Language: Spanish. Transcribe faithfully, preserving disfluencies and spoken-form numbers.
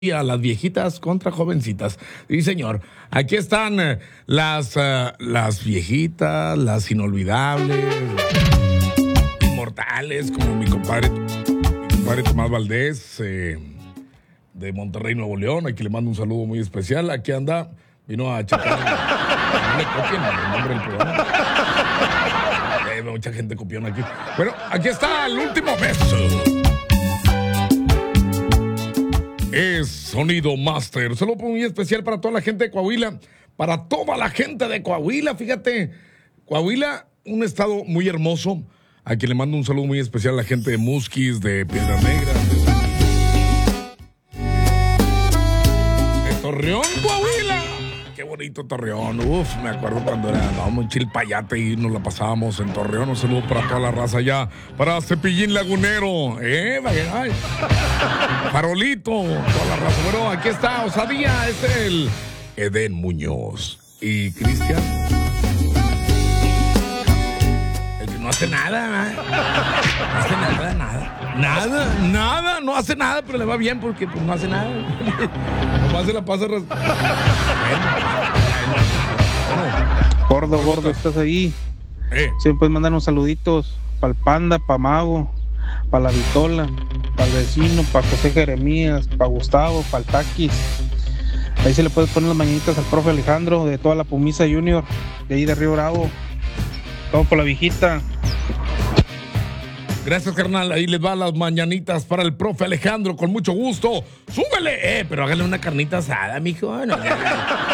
Y a las viejitas contra jovencitas. Sí, señor. Aquí están eh, las, uh, las viejitas, las inolvidables, las inmortales, como mi compadre, mi compadre Tomás Valdés, eh, de Monterrey, Nuevo León. Aquí le mando un saludo muy especial. Aquí anda, vino a checar. No le copien el nombre del programa. Hay mucha gente copiona aquí. Bueno, aquí está el último beso. Es Sonido Master. Solo muy especial para toda la gente de Coahuila. Para toda la gente de Coahuila. Fíjate, Coahuila, un estado muy hermoso. A quien le mando un saludo muy especial a la gente de Musquis, de Piedra Negra, de Torreón, Coahuila. Qué bonito Torreón. Uf, me acuerdo cuando era no, Chilpayate y nos la pasábamos en Torreón. Un saludo para toda la raza allá. Para Cepillín Lagunero. Eh, vaya, ay. Farolito, toda la raza. Bueno, aquí está Osadía, es el Edén Muñoz. Y Cristian, el que no hace nada, ¿eh? No hace nada, nada. Nada, nada, no hace nada, pero le va bien porque pues, no hace nada. Nomás se la pasa. Ras... Gordo, gordo, ¿estás ahí? Eh. Sí, puedes mandar unos saluditos para el Panda, para Mago, para la Vitola, para el vecino, para José Jeremías, para Gustavo, para el Taquis. Ahí se le puedes poner las mañanitas al profe Alejandro de toda la Pumisa Junior, de ahí de Río Bravo. Todo por la viejita. Gracias, carnal. Ahí les va las mañanitas para el profe Alejandro, con mucho gusto. ¡Súbele! Eh, pero hágale una carnita asada, mijo. No,